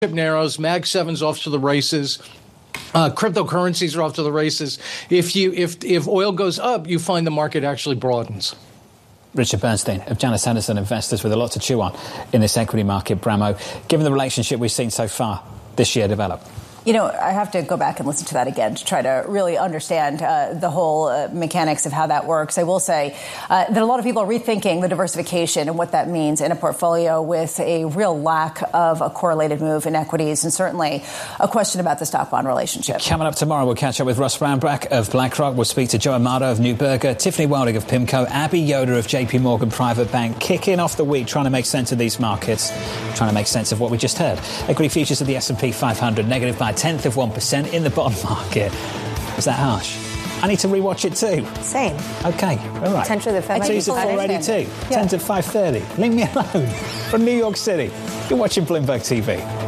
narrows, Mag 7's off to the races. Cryptocurrencies are off to the races. If oil goes up, you find the market actually broadens. Richard Bernstein of Janus Henderson Investors, with a lot to chew on in this equity market, Bramo, given the relationship we've seen so far this year develop. You know, I have to go back and listen to that again to try to really understand the whole mechanics of how that works. I will say that a lot of people are rethinking the diversification and what that means in a portfolio with a real lack of a correlated move in equities, and certainly a question about the stock-bond relationship. Coming up tomorrow, we'll catch up with Russ Brownback of BlackRock. We'll speak to Joe Amato of Neuberger, Tiffany Welding of PIMCO, Abby Yoder of JP Morgan Private Bank, kicking off the week trying to make sense of these markets, trying to make sense of what we just heard. Equity futures of the S&P 500 negative by 0.1% in the bond market. Was that harsh? I need to rewatch it too. Same. Okay, all right. Potentially the Fed. Tuesday at 4:82. 10 to 5:30. Leave me alone. From New York City, you're watching Bloomberg TV.